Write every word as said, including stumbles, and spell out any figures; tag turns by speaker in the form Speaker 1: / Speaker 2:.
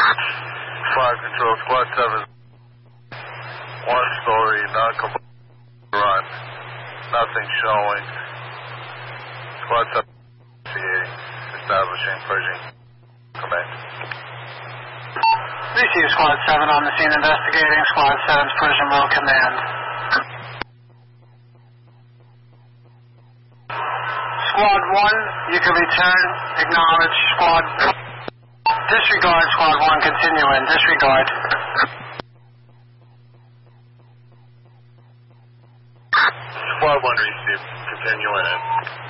Speaker 1: Fire control, squad seven. One story, non-compliant run. Nothing showing. Squad seven, establishing, Pershing. Command.
Speaker 2: Receive Squad seven on the scene investigating. Squad seven's Persian will command. Squad one, you can return. Acknowledge. Squad. Disregard, Squad one. Continue in. Disregard.
Speaker 1: Squad one received. Continue in.